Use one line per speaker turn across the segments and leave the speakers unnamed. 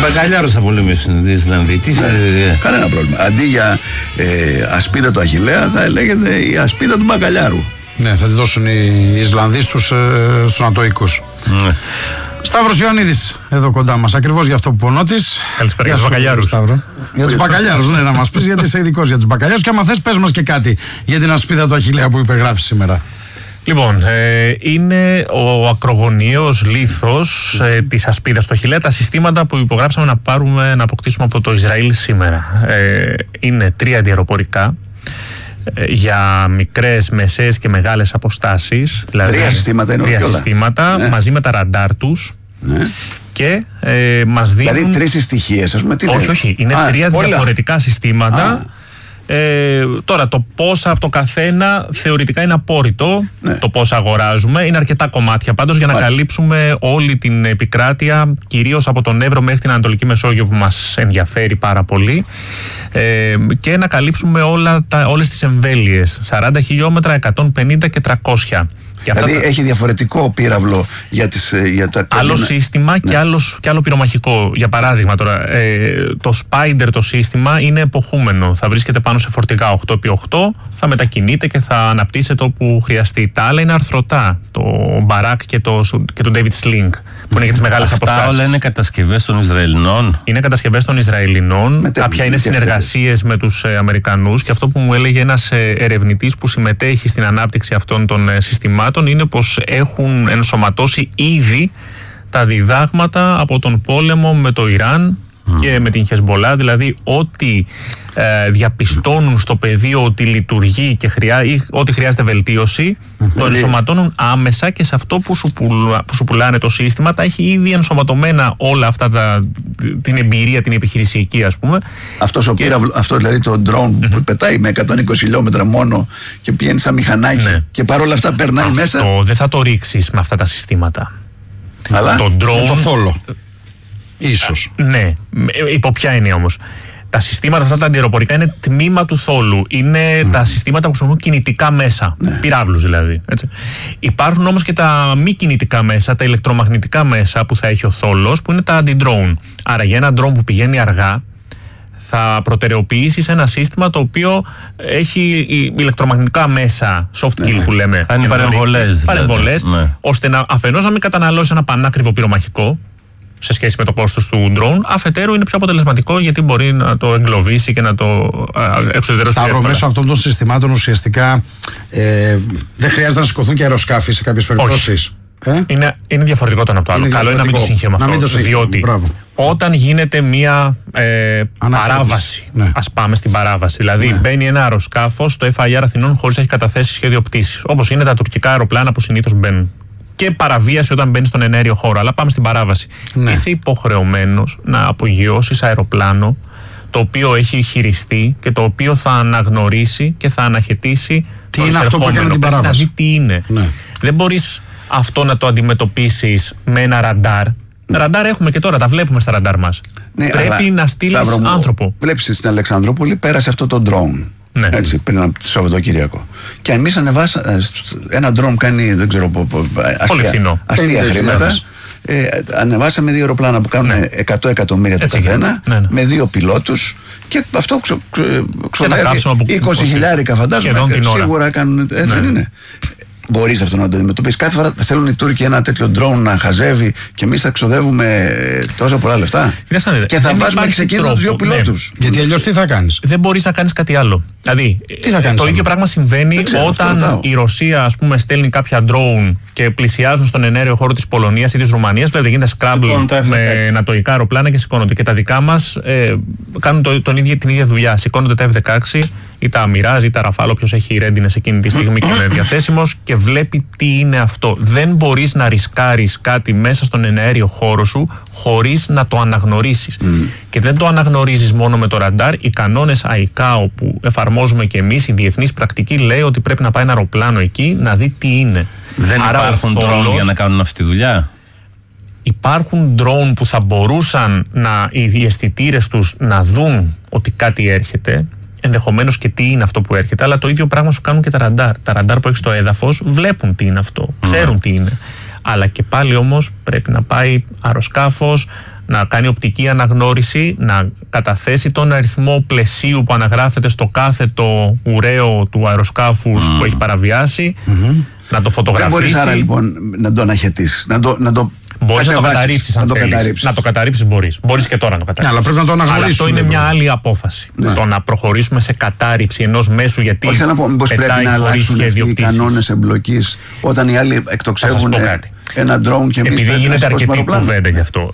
μπακαλιάρους θα πολεμήσουν οι Ισλανδοί.
Κανένα πρόβλημα. Αντί για ασπίδα του Αχιλλέα θα λέγεται η ασπίδα του μπακαλιάρου.
Ναι, θα τη δώσουν οι Ισλανδοί στους Νατοικούς.
Ναι.
Σταύρος Ιωαννίδης εδώ κοντά μας, ακριβώς για αυτό που πονώτης.
Καλησπέρα για τους μπακαλιάρους.
Για τους μπακαλιάρους, ναι, να μας πεις, γιατί είσαι ειδικός για τους μπακαλιάρους. Και άμα θες, πες μας και κάτι για την ασπίδα του Αχιλλέα που υπεγράφει σήμερα.
Λοιπόν, είναι ο ακρογωνιαίος λίθος της ασπίδας του Αχιλλέα, τα συστήματα που υπογράψαμε να αποκτήσουμε από το Ισραήλ σήμερα. Είναι 3 αντιαεροπορικά για μικρές, μεσαίες και μεγάλες αποστάσεις. Δηλαδή
3 συστήματα είναι
3 συστήματα, ναι, μαζί με τα ραντάρ τους. Ναι. Και μας δίνουν...
Δηλαδή 3 στοιχείες, ας πούμε.
Όχι, είναι 3 διαφορετικά συστήματα. Τώρα το πόσα από το καθένα θεωρητικά είναι απόρριτο, ναι, το πόσα αγοράζουμε. Είναι αρκετά κομμάτια πάντως για να καλύψουμε όλη την επικράτεια, κυρίως από τον Εύρο μέχρι την Ανατολική Μεσόγειο που μας ενδιαφέρει πάρα πολύ, και να καλύψουμε όλες τις εμβέλειες, 40 χιλιόμετρα, 150 και 300.
Δηλαδή έχει διαφορετικό πύραυλο για τα
άλλο σύστημα, ναι, και άλλο πυρομαχικό. Για παράδειγμα τώρα, το Spider το σύστημα είναι εποχούμενο. Θα βρίσκεται πάνω σε φορτηγά 8x8, θα μετακινείται και θα αναπτύσσεται όπου χρειαστεί. Τα άλλα είναι αρθρωτά. Το Barak και το David Sling, που είναι για τις μεγάλες αποστάσεις.
Αυτά όλα είναι κατασκευές των Ισραηλινών.
Είναι κατασκευές των Ισραηλινών. Κάποια είναι συνεργασίες με τους Αμερικανούς. Και αυτό που μου έλεγε ένας ερευνητής που συμμετέχει στην ανάπτυξη αυτών των συστημάτων είναι πως έχουν ενσωματώσει ήδη τα διδάγματα από τον πόλεμο με το Ιράν και με την Χεσμπολά, δηλαδή ό,τι διαπιστώνουν στο πεδίο ότι λειτουργεί και ό,τι χρειάζεται βελτίωση, το ενσωματώνουν άμεσα, και σε αυτό που σου πουλάνε το σύστημα τα έχει ήδη ενσωματωμένα όλα αυτά την εμπειρία, την επιχειρησιακή, ας πούμε.
Αυτό δηλαδή το drone που πετάει με 120 χιλιόμετρα μόνο και πηγαίνει σαν μηχανάκι, ναι, και παρόλα αυτά περνάει μέσα.
Αυτό δεν θα το ρίξεις με αυτά τα συστήματα.
Αλλά
το drone,
το θόλο. Ίσως.
Ναι, υπό ποια έννοια όμως? Τα συστήματα αυτά τα αντιαεροπορικά είναι τμήμα του θόλου. Είναι τα συστήματα που χρησιμοποιούν κινητικά μέσα, πυράβλους δηλαδή. Έτσι. Υπάρχουν όμως και τα μη κινητικά μέσα, τα ηλεκτρομαγνητικά μέσα που θα έχει ο θόλος, που είναι τα anti-drone. Άρα για ένα drone που πηγαίνει αργά, θα προτεραιοποιήσεις ένα σύστημα το οποίο έχει ηλεκτρομαγνητικά μέσα, soft kill που λέμε.
Κάνει παρεμβολές,
ναι, ώστε αφενός να μην καταναλώσει ένα πανάκριβο πυρομαχικό σε σχέση με το κόστος του drone, αφετέρου είναι πιο αποτελεσματικό γιατί μπορεί να το εγκλωβίσει και να το εξουδετερώσει.
Σταύρο, μέσω αυτών των συστημάτων ουσιαστικά δεν χρειάζεται να σηκωθούν και αεροσκάφη σε κάποιες περιπτώσεις.
Είναι διαφορετικό το ένα από το άλλο. Καλό είναι να μην το συγχαίουμε αυτό. Διότι όταν γίνεται μία παράβαση, ναι, ας πάμε στην παράβαση. Δηλαδή, ναι, μπαίνει ένα αεροσκάφος στο FIR Αθηνών χωρίς να έχει καταθέσει σχέδιο πτήσης. Όπως είναι τα τουρκικά αεροπλάνα που συνήθως μπαίνουν. Και παραβίαση όταν μπαίνει στον εναέριο χώρο. Αλλά πάμε στην παράβαση. Ναι. Είσαι υποχρεωμένος να απογειώσεις αεροπλάνο το οποίο έχει χειριστεί και το οποίο θα αναγνωρίσει και θα αναχαιτήσει
τι είναι αυτό που έκανε την παράβαση.
Να δει τι είναι. Ναι. Δεν μπορείς αυτό να το αντιμετωπίσεις με ένα ραντάρ. Ραντάρ έχουμε και τώρα, τα βλέπουμε στα ραντάρ μας. Ναι, πρέπει να στείλεις άνθρωπο.
Βλέπεις στην Αλεξανδρούπολη πέρασε αυτό το drone. Ναι. Έτσι, πριν από το Σαββατοκύριακο. Και εμείς ανεβάσαμε ένα drone, κάνει δεν ξέρω αστεία χρήματα. Ανεβάσαμε 2 αεροπλάνα που κάνουν 100 εκατομμύρια το καθένα, με 2 πιλότους, και αυτό ξοδεύει 20.000 φαντάζομαι. Σίγουρα κάνουν. Δεν είναι. Μπορείς αυτό να το αντιμετωπίσεις? Κάθε φορά θέλουν οι Τούρκοι ένα τέτοιο drone να χαζεύει και εμείς θα ξοδεύουμε τόσα πολλά λεφτά. Και θα βάζουμε ξεκίνημα τους 2 πιλότους.
Γιατί αλλιώς τι θα κάνεις?
Δεν μπορείς να κάνεις κάτι άλλο. Δηλαδή, το ίδιο πράγμα συμβαίνει όταν η Ρωσία, ας πούμε, στέλνει κάποια drone και πλησιάζουν στον εναέριο χώρο της Πολωνίας ή της Ρουμανίας. Βλέπετε, γίνεται scramble με νατοϊκά αεροπλάνα και σηκώνονται. Και τα δικά μας κάνουν την ίδια δουλειά. Σηκώνονται τα F-16 ή τα Mirage ή τα Rafale, όποιος έχει readiness εκείνη τη στιγμή και είναι διαθέσιμος, και βλέπει τι είναι αυτό. Δεν μπορείς να ρισκάρεις κάτι μέσα στον εναέριο χώρο σου χωρίς να το αναγνωρίσεις. Και δεν το αναγνωρίζεις μόνο με το ραντάρ. Οι κανόνες ICAO που εφαρμόζουμε και εμείς, η διεθνής πρακτική, λέει ότι πρέπει να πάει ένα αεροπλάνο εκεί να δει τι είναι.
Δεν υπάρχουν drone για να κάνουν αυτή τη δουλειά?
Υπάρχουν drone που θα μπορούσαν οι αισθητήρες τους να δουν ότι κάτι έρχεται, ενδεχομένως και τι είναι αυτό που έρχεται, αλλά το ίδιο πράγμα σου κάνουν και τα ραντάρ. Τα ραντάρ που έχει στο έδαφος βλέπουν τι είναι αυτό, ξέρουν τι είναι. Αλλά και πάλι όμως πρέπει να πάει αεροσκάφος, να κάνει οπτική αναγνώριση, να καταθέσει τον αριθμό πλαισίου που αναγράφεται στο κάθετο ουραίο του αεροσκάφους που έχει παραβιάσει, να το φωτογραφίσει.
Δεν μπορείς άρα λοιπόν να το αναχαιτήσεις, να το
μπορείς να το καταρρύψεις αν θέλεις. Να το καταρρύψεις μπορείς. Μπορείς και τώρα να το καταρρύψεις.
Αλλά πρέπει να το αναγνωρίσεις.
Αλλά αυτό είναι μια άλλη απόφαση. Ναι. Το να προχωρήσουμε σε κατάρρυψη ενός μέσου, γιατί
θέλω να πω, μήπως πρέπει να αλλάξουν οι κανόνες εμπλοκής όταν οι άλλοι εκτοξεύουν ένα drone και εμείς.
Επειδή γίνεται αρκετή κουβέντα γι' αυτό.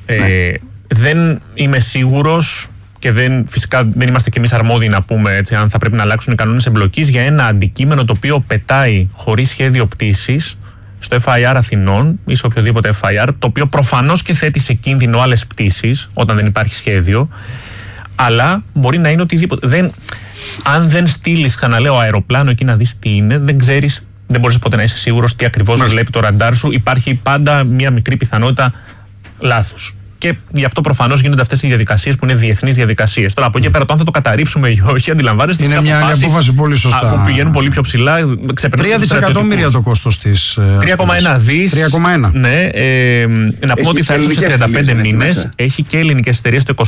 Δεν είμαι σίγουρος και φυσικά δεν είμαστε κι εμείς αρμόδιοι να πούμε έτσι, αν θα πρέπει να αλλάξουν οι κανόνες εμπλοκής για ένα αντικείμενο το οποίο πετάει χωρίς σχέδιο πτήσης στο FIR Αθηνών ή σε οποιοδήποτε FIR, το οποίο προφανώς και θέτει σε κίνδυνο άλλες πτήσεις όταν δεν υπάρχει σχέδιο, αλλά μπορεί να είναι οτιδήποτε. Αν δεν στείλεις, ξαναλέω, αεροπλάνο εκεί να δεις τι είναι, δεν μπορείς ποτέ να είσαι σίγουρος τι ακριβώς βλέπει το ραντάρ σου. Υπάρχει πάντα μια μικρή πιθανότητα λάθους. Και γι' αυτό προφανώς γίνονται αυτές οι διαδικασίες που είναι διεθνείς διαδικασίες. Τώρα από εκεί πέρα, το αν θα το καταρρύψουμε ή όχι, αντιλαμβάνεστε.
Είναι μια απόφαση πολύ σωστά.
Που πηγαίνουν πολύ πιο ψηλά.
3 δισεκατομμύρια το κόστος της.
3,1 δις.
3,1.
Ναι. Να πούμε ότι θα έρθουν σε 35 μήνες. Έχει και ελληνικές εταιρείες. Το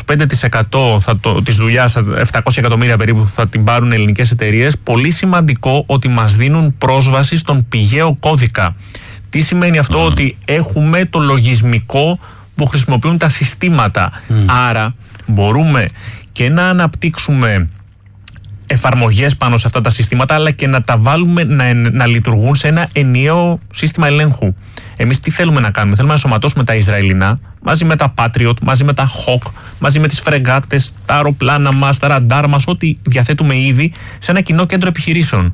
25% της δουλειάς, 700 εκατομμύρια περίπου, θα την πάρουν ελληνικές εταιρείες. Πολύ σημαντικό ότι μας δίνουν πρόσβαση στον πηγαίο κώδικα. Τι σημαίνει αυτό? Ότι έχουμε το λογισμικό που χρησιμοποιούν τα συστήματα. Άρα μπορούμε και να αναπτύξουμε εφαρμογές πάνω σε αυτά τα συστήματα, αλλά και να τα βάλουμε να λειτουργούν σε ένα ενιαίο σύστημα ελέγχου. Εμείς τι θέλουμε να κάνουμε? Θέλουμε να ενσωματώσουμε τα Ισραηλινά μαζί με τα Patriot, μαζί με τα Hawk, μαζί με τις φρεγάτες, τα αεροπλάνα μας, τα ραντάρ μας, ό,τι διαθέτουμε ήδη σε ένα κοινό κέντρο επιχειρήσεων.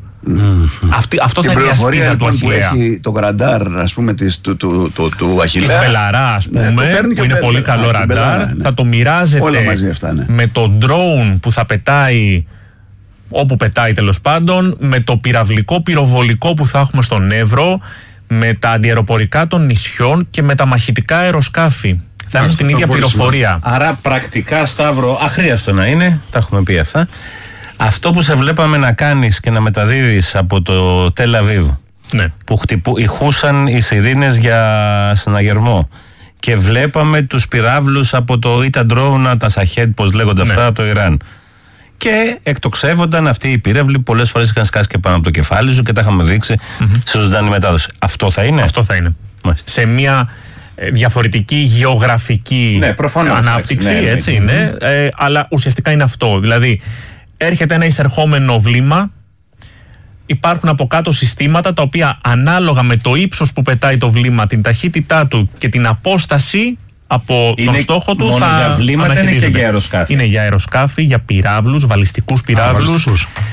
Αυτό θα είναι η ασπίδα του Αχιλλέα.
Που έχει το ραντάρ, ας πούμε, του Αχιλλέα.
Της Μπελαρά, ας πούμε, που είναι πολύ καλό ραντάρ. Θα το μοιράζεται με το drone που θα πετάει όπου πετάει, τέλος πάντων, με το πυραυλικό πυροβολικό που θα έχουμε στον Εύρο, με τα αντιαεροπορικά των νησιών και με τα μαχητικά αεροσκάφη. Θα έχουν την ίδια πληροφορία.
Άρα πρακτικά, Σταύρο, αχρίαστο να είναι, τα έχουμε πει αυτά. Αυτό που σε βλέπαμε να κάνεις και να μεταδίδεις από το Τελ Αβίβ, που ηχούσαν οι σιρήνες για συναγερμό, και βλέπαμε τους πυράβλους από το Ita Drone, τα Shahed, πώς λέγονται αυτά, από το Ιράν, και εκτοξεύονταν αυτοί οι πύραυλοι, πολλές φορές είχαν σκάσει και πάνω από το κεφάλι σου και τα είχαμε δείξει σε ζωντανή μετάδοση. Αυτό θα είναι?
Αυτό θα είναι. Σε μια διαφορετική γεωγραφική ανάπτυξη, έτσι, αλλά ουσιαστικά είναι αυτό. Δηλαδή, έρχεται ένα εισερχόμενο βλήμα, υπάρχουν από κάτω συστήματα τα οποία ανάλογα με το ύψος που πετάει το βλήμα, την ταχύτητά του και την απόσταση από τον στόχο του, θα
για βλήματα, είναι και για αεροσκάφη.
Είναι για αεροσκάφη, για πυράβλους, βαλιστικούς πυράβλους,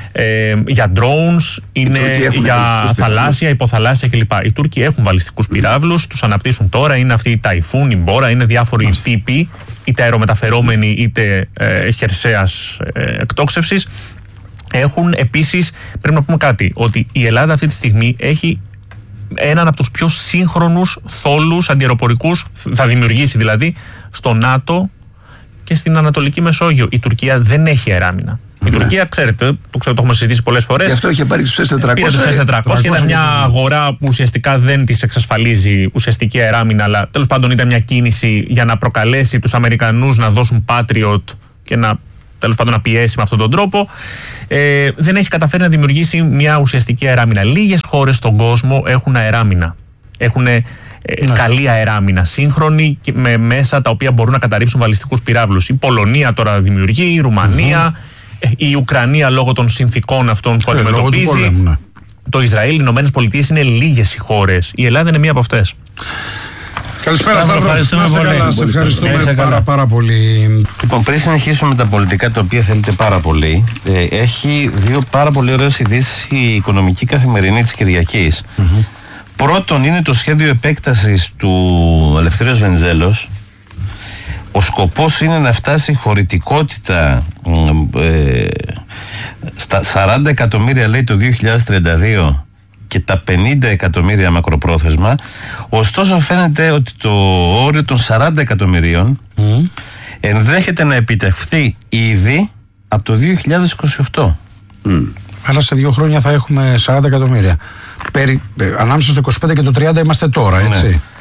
για drones, είναι για θαλάσσια, υποθαλάσσια κλπ. Οι Τούρκοι έχουν βαλιστικούς πυράβλους, τους αναπτύσσουν τώρα, είναι αυτή η Ταϊφούν, η Μπόρα, είναι διάφοροι τύποι, είτε αερομεταφερόμενοι είτε χερσαίας εκτόξευσης. Έχουν επίσης, πρέπει να πούμε κάτι, ότι η Ελλάδα αυτή τη στιγμή έχει έναν από τους πιο σύγχρονους θόλους αντιαεροπορικούς, θα δημιουργήσει δηλαδή, στο ΝΑΤΟ και στην Ανατολική Μεσόγειο. Η Τουρκία δεν έχει αεράμινα. Η Τουρκία, ξέρετε, το έχουμε συζητήσει πολλές φορές.
Γι' αυτό είχε πάρει τους S-400.
Πήρε τους S-400 και ήταν μια αγορά που ουσιαστικά δεν της εξασφαλίζει ουσιαστική αεράμινα, αλλά τέλος πάντων ήταν μια κίνηση για να προκαλέσει τους Αμερικανούς να δώσουν Patriot και τέλος πάντων να πιέσει με αυτόν τον τρόπο. Δεν έχει καταφέρει να δημιουργήσει μια ουσιαστική αεράμινα. Λίγες χώρες στον κόσμο έχουν αεράμινα. Έχουν καλή αεράμινα, σύγχρονη, με μέσα τα οποία μπορούν να καταρρύψουν βαλιστικούς πυράβλους. Η Πολωνία τώρα δημιουργεί, η Ρουμανία, η Ουκρανία λόγω των συνθηκών αυτών που αντιμετωπίζει. Το Ισραήλ, οι Ηνωμένες Πολιτείες είναι λίγες οι χώρες. Η Ελλάδα είναι μία από αυτές.
Καλησπέρα, Σταύρο. Σε ευχαριστούμε πάρα πολύ.
Λοιπόν, πριν συνεχίσουμε με τα πολιτικά, τα οποία θέλετε πάρα πολύ, έχει δύο πάρα πολύ ωραίες ειδήσεις η Οικονομική Καθημερινή της Κυριακής. Πρώτον, είναι το σχέδιο επέκτασης του Ελευθέριος Βενιζέλος. Ο σκοπός είναι να φτάσει η χωρητικότητα στα 40 εκατομμύρια, λέει, το 2032 και τα 50 εκατομμύρια μακροπρόθεσμα. Ωστόσο φαίνεται ότι το όριο των 40 εκατομμυρίων ενδέχεται να επιτευχθεί ήδη από το 2028.
Άρα σε 2 χρόνια θα έχουμε 40 εκατομμύρια. Ανάμεσα στο 25 και το 30 είμαστε τώρα, έτσι.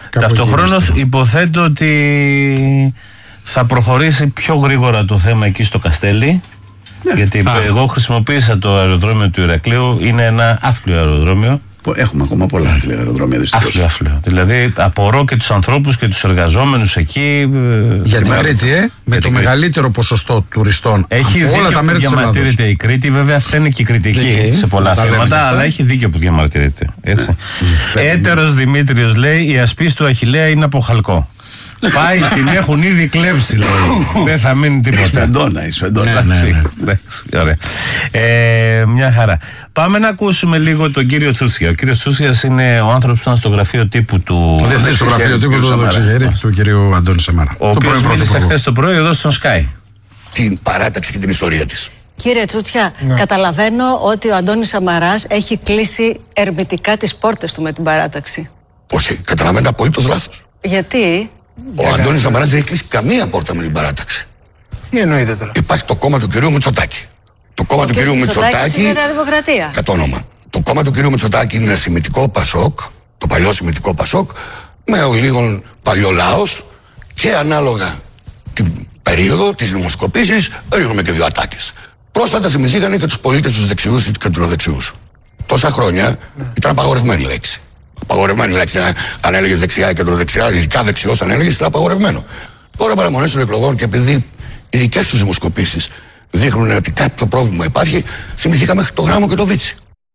Ταυτοχρόνως υποθέτω ότι θα προχωρήσει πιο γρήγορα το θέμα εκεί στο Καστέλι. Γιατί εγώ χρησιμοποίησα το αεροδρόμιο του Ηρακλείου. Είναι ένα άφλιο αεροδρόμιο.
Έχουμε ακόμα πολλά άφλια αεροδρόμια, δυστυχώς.
Άφλιο. Δηλαδή απορώ και τους ανθρώπους και τους εργαζόμενους εκεί.
Για την Κρήτη, με το μεγαλύτερο ποσοστό τουριστών.
Έχει δίκιο όλα τα μέρη που διαμαρτύρεται η Κρήτη. Βέβαια, αυτή είναι και η κριτική σε πολλά θέματα, αλλά έχει δίκιο που διαμαρτύρεται. Έτερος Δημήτριος λέει: η ασπίση του Αχιλλέα είναι από χαλκό. Πάει, την έχουν ήδη κλέψει, λέει. Δεν θα μείνει τίποτα.
Η Σφεντόνα.
Ωραία. Μια χαρά. Πάμε να ακούσουμε λίγο τον κύριο Τσούτσια. Ο κύριος Τσούτσιας είναι ο άνθρωπος που ήταν στο γραφείο τύπου του.
Δεν στο γραφείο τύπου του κυρίου Αντώνη Σαμαρά.
Ο οποίος μίλησε χθες το πρωί εδώ στον Sky.
Την παράταξη και την ιστορία της.
Κύριε Τσούτσια, καταλαβαίνω ότι ο Αντώνης Σαμαράς έχει κλείσει ερμητικά τις πόρτες του με την παράταξη.
Όχι, καταλαβαίνετε απολύτως λάθος.
Γιατί?
Ο Αντώνης Σαμαράς δεν έχει κλείσει καμία πόρτα με την παράταξη.
Τι εννοείτε τώρα?
Υπάρχει το κόμμα του κυρίου Μητσοτάκη. Το κόμμα του κυρίου Μητσοτάκη
είναι Νέα Δημοκρατία.
Κατ' όνομα. Το κόμμα του κυρίου Μητσοτάκη είναι ένα σημιτικό Πασόκ, το παλιό σημιτικό Πασόκ, με ο λίγων παλιό λαός και ανάλογα την περίοδο της δημοσκοπήσης ρίχνουμε και δύο ατάκες. Πρόσφατα θυμηθήκανε και τους πολίτες τους δεξιούς και τους κεντροδεξιούς. Τόσα χρόνια ήταν απαγορευμένη λέξη. Απαγορευμένη λέξη. Αν έλεγε δεξιά ή κεντροδεξιά, ειδικά δεξιό, αν έλεγε, ήταν απαγορευμένο. Τώρα παραμονές των εκλογών και επειδή οι δικές τους δημοσκοπήσεις δείχνουν ότι κάποιο πρόβλημα υπάρχει, θυμηθήκαμε το Γράμμο και το Βίτσι.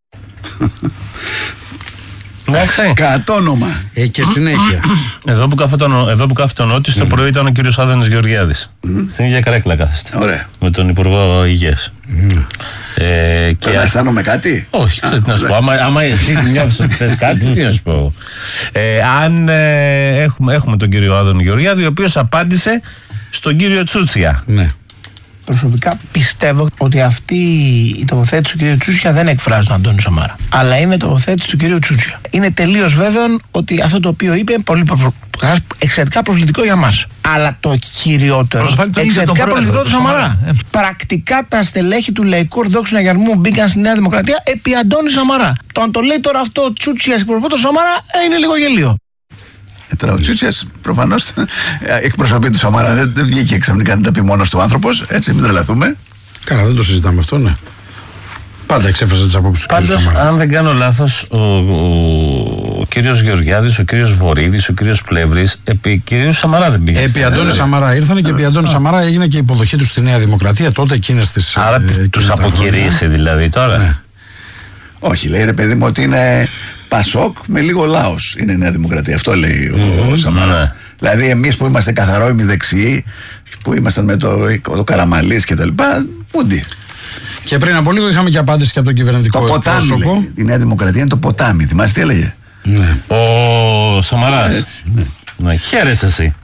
Κατ' όνομα.
Και συνέχεια.
Εδώ που κάθεται ο Νότης, το πρωί ήταν ο κύριος Άδωνης Γεωργιάδης. Στην ίδια καρέκλα κάθεστε.
Ωραία.
Με τον Υπουργό Υγείας.
Και να αισθάνομαι κάτι?
Όχι, τι να σου πω. Άμα εσύ νιώθεις ότι θες κάτι, τι να σου πω. Αν έχουμε τον κύριο Άδωνη Γεωργιάδη, ο οποίος απάντησε στον κύριο Τσούτσια.
Ναι.
Προσωπικά πιστεύω ότι αυτή η τοποθέτηση του κ. Τσούτσια δεν εκφράζει τον Αντώνη Σαμαρά. Αλλά είναι τοποθέτηση του κ. Τσούτσια. Είναι τελείως βέβαιο ότι αυτό το οποίο είπε είναι εξαιρετικά προβλητικό για μας. Αλλά το κυριότερο, εξαιρετικά προβλητικό του Σαμαρά. Πρακτικά τα στελέχη του Λαϊκού Ορθοδόξου Συναγερμού μπήκαν στη Νέα Δημοκρατία επί Αντώνη Σαμαρά. Το αν το λέει τώρα αυτό Τσούτσια εκπροσωπεί τον Σαμαρά είναι λίγο γελίο.
Τώρα ο Τσούτσιας προφανώς εκπροσωπεί του Σαμαρά. Δεν βγήκε ξαφνικά να τα πει μόνος του άνθρωπος. Έτσι, μην τρελαθούμε.
Καλά, δεν το συζητάμε αυτό, ναι. Πάντα εξέφρασε τις απόψεις του κ. Σαμαρά.
Πάντως, αν δεν κάνω λάθος, ο κύριος Γεωργιάδης, ο κύριος Βορύδης, ο κύριος Πλεύρης, επί κυρίου Σαμαρά δεν πήγε.
Επί Αντώνη Σαμαρά ήρθανε και επί Αντώνη Σαμαρά έγινε και η υποδοχή του στη Νέα Δημοκρατία τότε εκείνες τις.
Άρα τους αποκηρύσει δηλαδή τώρα.
Ναι. Όχι, λέει ρε παιδί μου ότι είναι Πασόκ με λίγο λαός. Είναι η Νέα Δημοκρατία. Αυτό λέει ο Σαμαράς. Ναι. Δηλαδή εμείς που είμαστε καθαρόιμοι δεξιοί, που ήμασταν με το Καραμαλής και τα λοιπά, πούντι.
Και πριν από λίγο είχαμε και απάντηση και από τον κυβερνητικό
εκπρόσωπο. Η Νέα Δημοκρατία είναι το ποτάμι. Θυμάσαι τι έλεγε?
Ναι. Ο Σαμαράς.
Έτσι, ναι.
Να χαίρεσαι εσύ.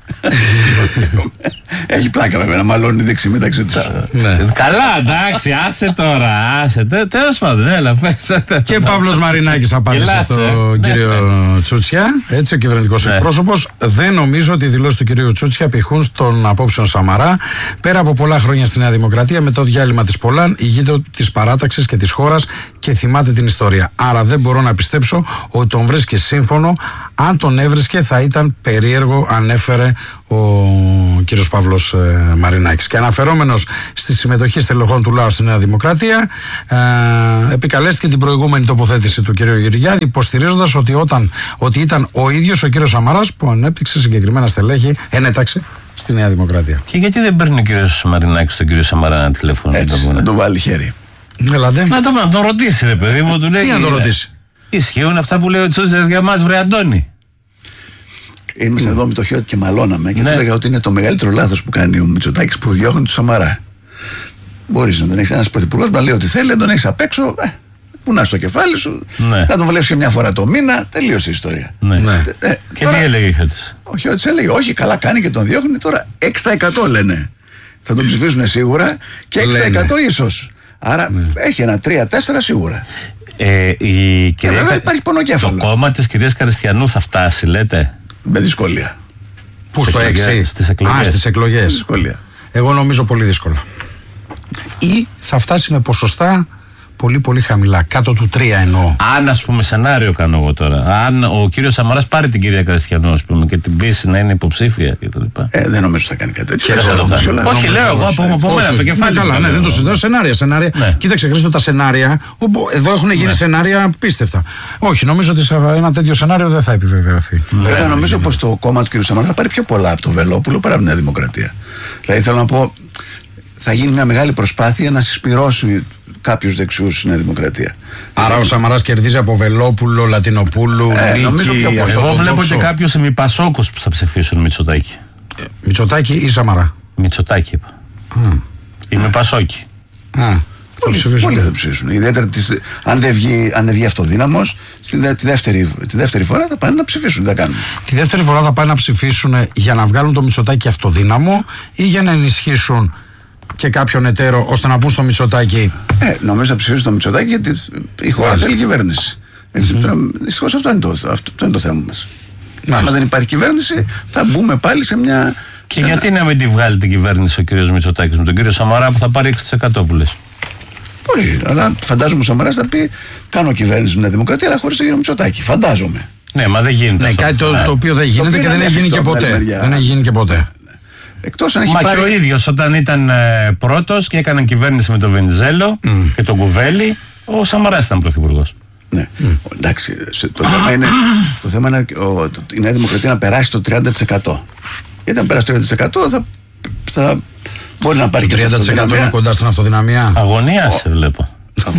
Έχει πλάκα βέβαια να μαλώνει δεξί μεταξύ τους.
Ναι. Καλά, εντάξει, άσε τώρα. Τέλος πάντων, έλα.
Και Παύλος Μαρινάκης απάντησε στον κύριο Τσούτσια, έτσι, ο κυβερνητικός εκπρόσωπος. Δεν νομίζω ότι οι δηλώσεις του κυρίου Τσούτσια πηχούν στον απόψεων Σαμαρά. Πέρα από πολλά χρόνια στη Νέα Δημοκρατία, με το διάλειμμα της Πολάν, ηγείται της παράταξης και της χώρας και θυμάται την ιστορία. Άρα δεν μπορώ να πιστέψω ότι τον βρίσκει σύμφωνο. Αν τον έβρισκε, θα ήταν περίεργο, ανέφερε ο κύριος Παύλος Μαρινάκης. Και αναφερόμενος στη συμμετοχή στελεχών του λαού στη Νέα Δημοκρατία, επικαλέστηκε την προηγούμενη τοποθέτηση του κύριου Γεωργιάδη, υποστηρίζοντας ότι ήταν ο ίδιος ο κύριος Σαμαράς που ανέπτυξε συγκεκριμένα στελέχη, ενέταξε στη Νέα Δημοκρατία.
Και γιατί δεν παίρνει ο κύριος Μαρινάκης τον κύριο Σαμαρά ένα τηλέφωνο?
Έτσι, να το βάλει χέρι.
Να τον ρωτήσει, ρε παιδί μου, του λέει.
Τι να τον ρωτήσει?
Ισχύουν αυτά που λέει ο Τσούτσιας για μας, βρε Αντώνη?
Είμαστε εδώ με το χιότι και μαλώναμε και του έλεγα ότι είναι το μεγαλύτερο λάθος που κάνει ο Μητσοτάκης που διώχνει του Σαμαρά. Μπορείς να τον έχεις ένας πρωθυπουργός να λέει ό,τι θέλει, να τον έχεις απ' έξω, κουνάς στο κεφάλι σου, να τον βλέπεις και μια φορά το μήνα, τελείωσε η ιστορία.
Και τώρα, τι έλεγε η Χιώτης?
Ο Χιώτης έλεγε όχι, καλά κάνει και τον διώχνει, τώρα 6% λένε. Θα τον ψηφίσουν σίγουρα και 6% ίσως. Άρα έχει ένα 3-4 σίγουρα. Υπάρχει πονοκέφαλο.
Το κόμμα της κυρίας Καριστιανού θα φτάσει, λέτε?
Με δυσκολία.
Πού στο 6? Στις εκλογές. Εγώ νομίζω πολύ δύσκολα. Ή θα φτάσει με ποσοστά πολύ πολύ χαμηλά, κάτω του 3 εννοώ.
Αν, ας πούμε, σενάριο κάνω εγώ τώρα, αν ο κύριος Σαμαράς πάρει την κυρία Καριστιανό, ας πούμε, και την πείσει να είναι υποψήφια κτλ.
Δεν νομίζω ότι θα κάνει κάτι τέτοιο.
Όχι, λέω εγώ από μένα το κεφάλι.
Καλά, ναι, δεν το συζητάω. Σενάρια. Κοίταξε, Χρήστο, τα σενάρια. Εδώ έχουν γίνει σενάρια πίστευτα. Όχι, νομίζω ότι σε ένα τέτοιο σενάριο δεν θα επιβεβαιωθεί.
Βέβαια, νομίζω πως το κόμμα του κ. Σαμαρά θα πάρει πιο πολλά από το Βελόπουλο παρά από τη Νέα Δημοκρατία. Δηλαδή, θέλω να πω, θα γίνει μια μεγάλη προσπάθεια να συσπυρώσει κάποιους δεξιούς στη Νέα Δημοκρατία.
Άρα ο Σαμαράς κερδίζει από Βελόπουλο, Λατινοπούλου, Νίκη.
Εγώ βλέπω και κάποιους ημιπασόκους που θα ψηφίσουν Μητσοτάκη.
Μητσοτάκη ή Σαμαρά?
Μητσοτάκη είπα. Ημιπασόκοι.
Πολλοί θα ψηφίσουν. Ιδιαίτερα αν δεν βγει αυτοδύναμος, τη δεύτερη φορά θα πάνε να ψηφίσουν. Τι θα κάνουν?
Τη δεύτερη φορά θα πάνε να ψηφίσουν για να βγάλουν το Μητσοτάκη αυτοδύναμο ή για να ενισχύσουν και κάποιον εταίρο ώστε να πούν στο Μητσοτάκη?
Νομίζω να ψηφίσουν το Μητσοτάκη γιατί η χώρα θέλει κυβέρνηση. Δυστυχώς αυτό είναι το θέμα μας. Αν δεν υπάρχει κυβέρνηση, θα μπούμε πάλι σε μια.
Και γιατί να μην τη βγάλει την κυβέρνηση ο κύριος Μητσοτάκης με τον κύριο Σαμαρά που θα πάρει 6% που λες?
Μπορεί, αλλά φαντάζομαι ο Σαμαράς θα πει: κάνω κυβέρνηση με την Δημοκρατία, αλλά χωρίς τον κύριο Μητσοτάκη. Φαντάζομαι.
Ναι, μα δεν γίνεται.
Ναι, κάτι το οποίο δεν γίνεται και δεν έχει γίνει και ποτέ. Δεν έχει γίνει και ποτέ.
Εκτός αν έχει
πάρει. Και ο ίδιος όταν ήταν πρώτος και έκανε κυβέρνηση με τον Βενιζέλο και τον Κουβέλη, ο Σαμαράς ήταν πρωθυπουργός.
Ναι, εντάξει. Το θέμα είναι η Νέα Δημοκρατία να περάσει το 30%. Γιατί αν περάσει το 30% θα μπορεί να πάρει
και το 30%. Είναι κοντά στην αυτοδυναμία.
Αγωνία σε βλέπω.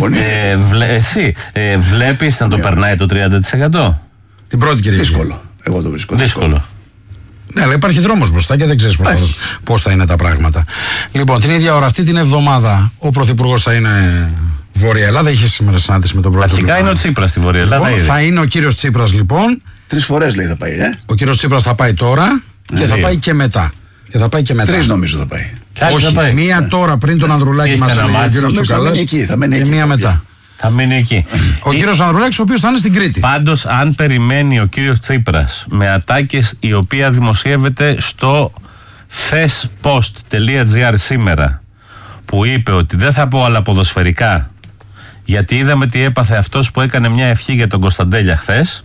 Εσύ βλέπεις να το περνάει το 30%?
Την πρώτη κυρία.
Δύσκολο. Εγώ το βρίσκω
δύσκολο.
Ναι, αλλά υπάρχει δρόμος μπροστά και δεν ξέρεις πώς θα είναι τα πράγματα. Λοιπόν, την ίδια ώρα αυτή την εβδομάδα ο Πρωθυπουργός θα είναι Βόρεια Ελλάδα. Είχε σήμερα συνάντηση με τον Πρόεδρο.
Αρχικά είναι ο Τσίπρας στη Βόρεια Ελλάδα.
Λοιπόν, θα είναι ο κύριος Τσίπρας λοιπόν.
3 φορές λέει θα πάει. Ο
κύριος Τσίπρας θα πάει τώρα και θα πάει και μετά.
3 νομίζω θα πάει.
Όχι, μία τώρα πριν τον Ανδρουλάκη μας λέει ο κύριος Τσουκαλάς και μία μετά.
Θα μείνει εκεί.
Ο κύριος Ανδρουλάκης ο οποίος θα είναι στην Κρήτη.
Πάντως αν περιμένει ο κύριος Τσίπρας με ατάκες η οποία δημοσιεύεται στο thespost.gr σήμερα, που είπε ότι δεν θα πω άλλα ποδοσφαιρικά γιατί είδαμε τι έπαθε αυτός που έκανε μια ευχή για τον Κωνσταντέλια χθες,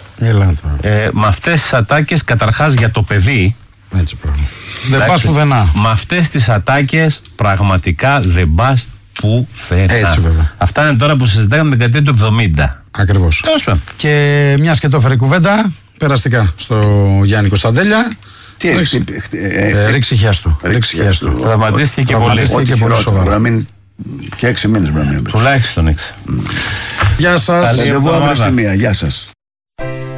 με αυτές τις ατάκες καταρχάς για το παιδί.
Έτσι πράγμα. Δεν πας πουθενά.
Με αυτές τις ατάκες πραγματικά δεν πας πουθενά.
Έτσι βέβαια.
Αυτά είναι τώρα που συζητάγαμε την δεκαετία του 70.
Ακριβώς. Και μια και το έφερε κουβέντα περαστικά στο Γιάννη Κωνσταντέλια.
Τι
ρίξει χιάστο.
Τραυματίστηκε και πολύ
σοβαρά. Και 6 μήνες πρέπει να μείνει.
Τουλάχιστον 6.
Γεια σας.
Εγώ αύριο στη 1. Γεια σας.